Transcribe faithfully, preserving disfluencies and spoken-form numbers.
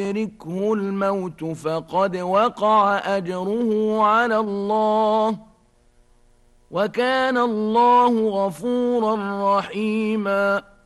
يدركه الموت فقد وقع أجره على الله، وكان الله غفورا رحيما.